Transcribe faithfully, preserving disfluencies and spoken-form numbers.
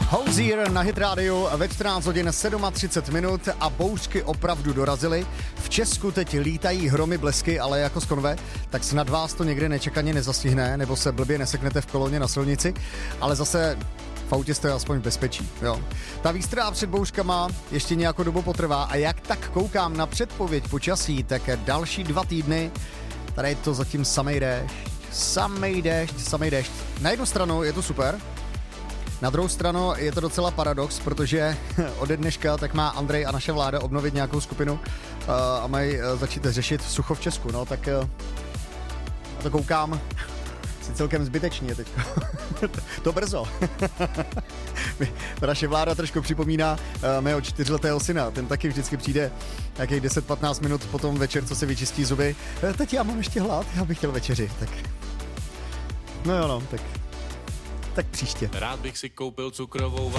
Hozier na Hit Radio ve čtrnáct hodin třicet sedm minut a bouřky opravdu dorazily. V Česku teď lítají hromy, blesky, ale jako z konve, tak snad vás to někde nečekaně nezastihne, nebo se blbě neseknete v koloně na silnici, ale zase v autě jste aspoň v bezpečí. Jo. Ta výstrá před bouřkama ještě nějakou dobu potrvá a jak tak koukám na předpověď počasí, tak další dva týdny, tady je to zatím samej déšť, samej déšť, samej déšť. Na jednu stranu je to super, na druhou stranu je to docela paradox, protože ode dneška tak má Andrej a naše vláda obnovit nějakou skupinu uh, a mají uh, začít řešit sucho v Česku, no tak uh, na to koukám si celkem zbytečně teď. To brzo. Naše vláda trošku připomíná uh, mého čtyřletého syna, ten taky vždycky přijde nějakých deset patnáct minut potom večer, co si vyčistí zuby. E, teď já mám ještě hlad, já bych chtěl večeři, tak no jo no, tak tak příště. Rád bych si koupil cukrovou